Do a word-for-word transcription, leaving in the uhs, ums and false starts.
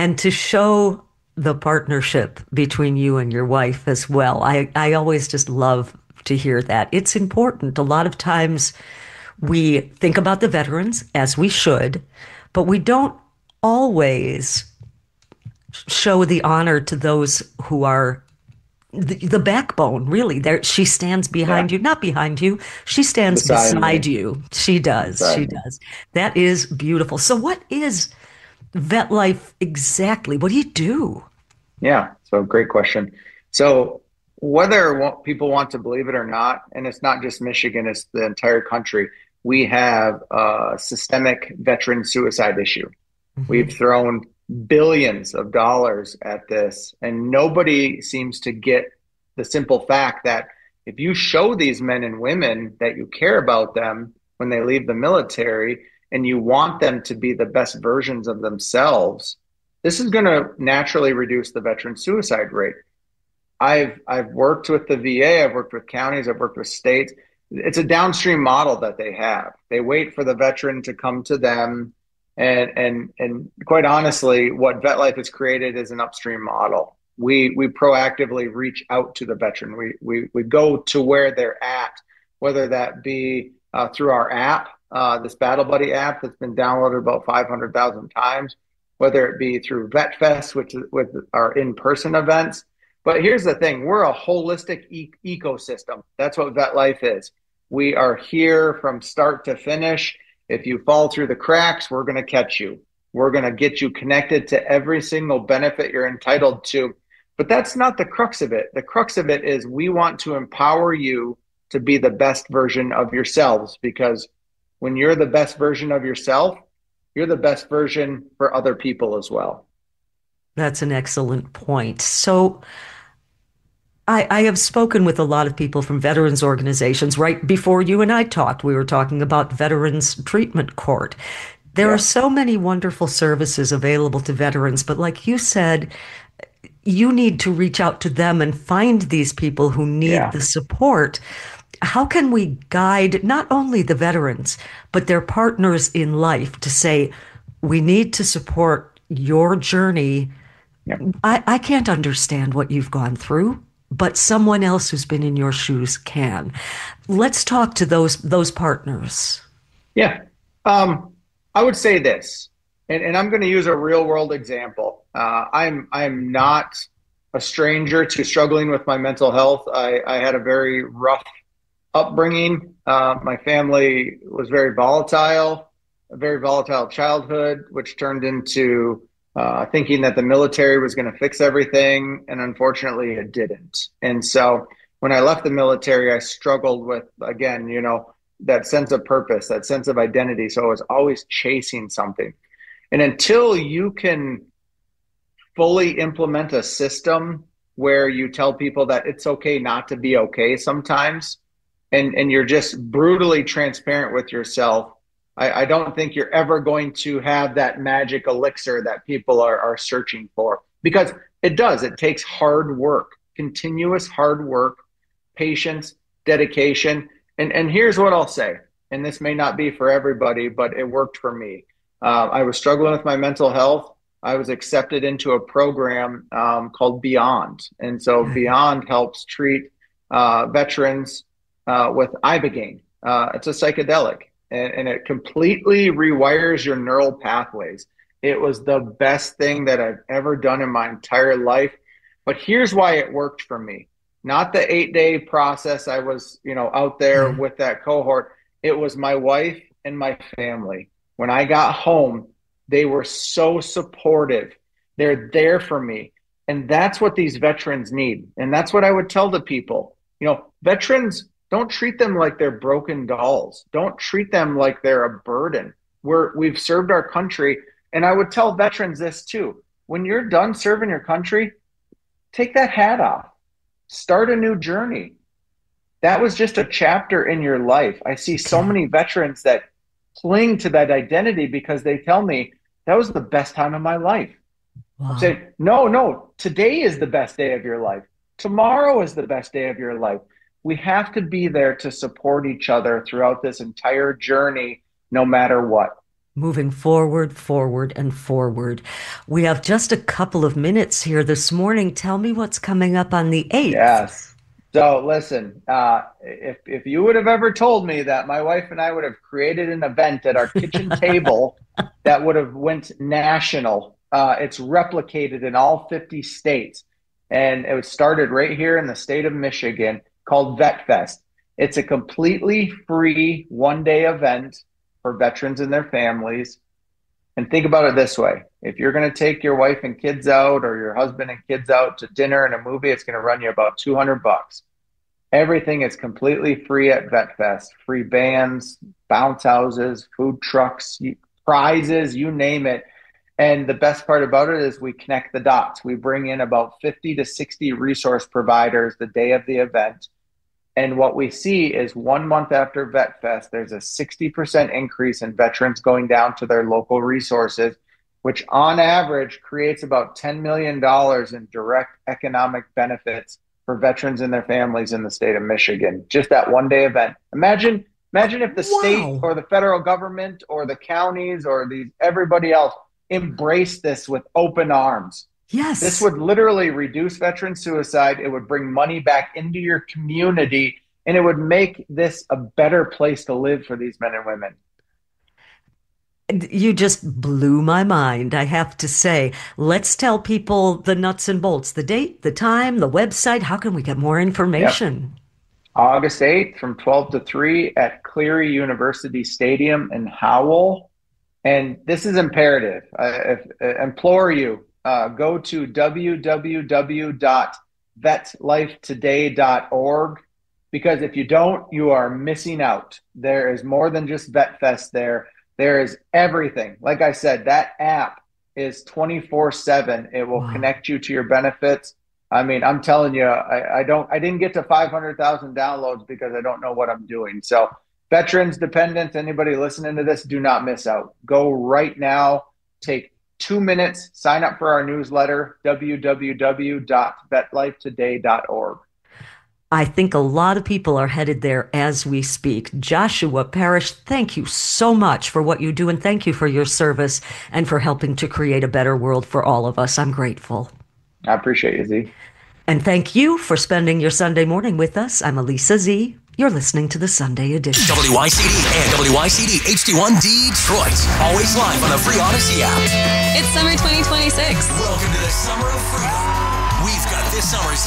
and to show the partnership between you and your wife as well. I, I always just love to hear that. It's important. A lot of times we think about the veterans, as we should, but we don't always show the honor to those who are the, the backbone, really. There, she stands Yeah. behind you, not behind you. She stands Beside beside me. you. She does. She Beside me. does. That is beautiful. So, what is vet life exactly? What do you do? Yeah. So great question. So whether wa- people want to believe it or not, and it's not just Michigan, it's the entire country, we have a systemic veteran suicide issue. We've Mhm. thrown billions of dollars at this, and nobody seems to get the simple fact that if you show these men and women that you care about them when they leave the military and you want them to be the best versions of themselves, this is going to naturally reduce the veteran suicide rate. I've I've worked with the V A, I've worked with counties, I've worked with states. It's a downstream model that they have. They wait for the veteran to come to them, and and and quite honestly, what VetLife has created is an upstream model. We we proactively reach out to the veteran. We we we go to where they're at, whether that be uh, through our app, uh, this Battle Buddy app that's been downloaded about five hundred thousand times, whether it be through VetFest, which is with our in-person events. But here's the thing, we're a holistic e- ecosystem. That's what vet life is. We are here from start to finish. If you fall through the cracks, we're going to catch you. We're going to get you connected to every single benefit you're entitled to. But that's not the crux of it. The crux of it is we want to empower you to be the best version of yourselves, because when you're the best version of yourself, you're the best version for other people as well. That's an excellent point. So, I, I have spoken with a lot of people from veterans organizations. Right before you and I talked, we were talking about Veterans Treatment Court. There are Yeah. so many wonderful services available to veterans, but like you said, you need to reach out to them and find these people who need Yeah. the support. How can we guide not only the veterans, but their partners in life to say, we need to support your journey. Yeah. I, I can't understand what you've gone through, but someone else who's been in your shoes can. Let's talk to those those partners. Yeah. Um, I would say this, and, and I'm going to use a real world example. Uh, I'm I'm not a stranger to struggling with my mental health. I, I had a very rough upbringing. Uh, my family was very volatile, a very volatile childhood, which turned into uh, thinking that the military was going to fix everything, and unfortunately, it didn't. And so, when I left the military, I struggled with again, you know, that sense of purpose, that sense of identity. So I was always chasing something. And until you can fully implement a system where you tell people that it's okay not to be okay sometimes, and and you're just brutally transparent with yourself, I, I don't think you're ever going to have that magic elixir that people are, are searching for, because it does. It takes hard work, continuous hard work, patience, dedication. And and here's what I'll say, and this may not be for everybody, but it worked for me. Uh, I was struggling with my mental health. I was accepted into a program um, called Beyond, and so Okay. Beyond helps treat uh, veterans uh, with ibogaine. Uh, it's a psychedelic, and, and it completely rewires your neural pathways. It was the best thing that I've ever done in my entire life. But here's why it worked for me. Not the eight day process. I was, you know, out there Yeah. with that cohort. It was my wife and my family. When I got home, they were so supportive. They're there for me. And that's what these veterans need. And that's what I would tell the people. You know, veterans, don't treat them like they're broken dolls. Don't treat them like they're a burden. We're we've served our country. And I would tell veterans this too. When you're done serving your country, take that hat off. Start a new journey. That was just a chapter in your life. I see so Yeah. many veterans that cling to that identity because they tell me that was the best time of my life. I'm Wow. saying, no, no, today is the best day of your life. Tomorrow is the best day of your life. We have to be there to support each other throughout this entire journey, no matter what. Moving forward, forward, and forward. We have just a couple of minutes here this morning. Tell me what's coming up on the eighth. Yes. So listen, uh, if if you would have ever told me that my wife and I would have created an event at our kitchen table that would have went national, uh, it's replicated in all fifty states, and it was started right here in the state of Michigan called Vet Fest. It's a completely free one-day event for veterans and their families. And think about it this way. If you're going to take your wife and kids out or your husband and kids out to dinner and a movie, it's going to run you about two hundred bucks. Everything is completely free at Vet Fest. Free bands, bounce houses, food trucks, prizes, you name it. And the best part about it is we connect the dots. We bring in about fifty to sixty resource providers the day of the event. And what we see is one month after Vet Fest, there's a sixty percent increase in veterans going down to their local resources, which on average creates about ten million dollars in direct economic benefits for veterans and their families in the state of Michigan. Just that one day event. Imagine, imagine if the Wow. state or the federal government or the counties or the everybody else embraced this with open arms. Yes. This would literally reduce veteran suicide. It would bring money back into your community, and it would make this a better place to live for these men and women. You just blew my mind, I have to say. Let's tell people the nuts and bolts, the date, the time, the website. How can we get more information? Yep. August eighth from twelve to three at Cleary University Stadium in Howell. And this is imperative. I, I implore you, uh, go to w w w dot vet life today dot org, because if you don't, you are missing out. There is more than just Vet Fest there. There is everything. Like I said, that app is twenty-four seven. It will Wow. connect you to your benefits. I mean, I'm telling you, I, I don't, I didn't get to five hundred thousand downloads because I don't know what I'm doing. So veterans, dependents, anybody listening to this, do not miss out. Go right now, take two minutes, sign up for our newsletter, w w w dot vet life today dot org. I think a lot of people are headed there as we speak. Joshua Parrish, thank you so much for what you do, and thank you for your service and for helping to create a better world for all of us. I'm grateful. I appreciate you, Z. And thank you for spending your Sunday morning with us. I'm Elisa Z. You're listening to the Sunday Edition. W Y C D and W Y C D H D one Detroit. Always live on the free Odyssey app. It's summer twenty twenty-six. Welcome to the Summer of Freedom. We've got this summer's